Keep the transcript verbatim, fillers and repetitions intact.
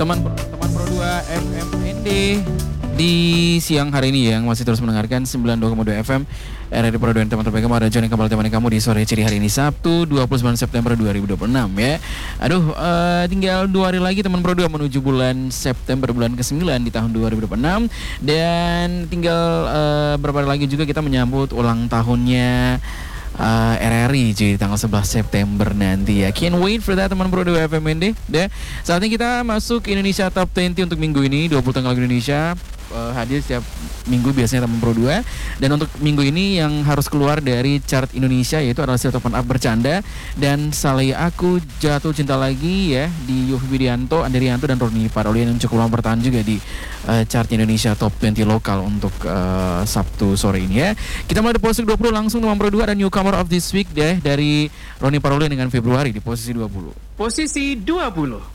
teman teman Pro dua M M N D di siang hari ini yang masih terus mendengarkan sembilan puluh dua koma dua F M R R I Pro dua, teman terbaik kamu ada John yang kembali temani kamu di sore ciri hari ini Sabtu dua puluh sembilan September dua ribu dua puluh enam ya. Aduh, uh, tinggal dua hari lagi teman Pro dua menuju bulan September, bulan kesembilan di tahun dua ribu dua puluh enam, dan tinggal uh, berapa hari lagi juga kita menyambut ulang tahunnya Uh, R R I jadi tanggal sebelas September nanti ya. Can't wait for that teman Pro dua F M N D. Deh. Saatnya kita masuk Indonesia Top dua puluh untuk minggu ini. dua puluh tanggal Indonesia uh, hadir setiap minggu biasanya teman Pro dua. Dan untuk minggu ini yang harus keluar dari chart Indonesia yaitu adalah Silto Up Bercanda dan Saleh Aku Jatuh Cinta Lagi ya, di Yofi Widianto, Andrianto dan Roni Parolian yang cukup lama bertahan juga di uh, chart Indonesia Top dua puluh lokal untuk uh, Sabtu sore ini ya. Kita mulai di posisi dua puluh langsung teman Pro dua dan newcomer of this week deh dari Roni Parolian dengan Februari di posisi dua puluh. Posisi dua puluh.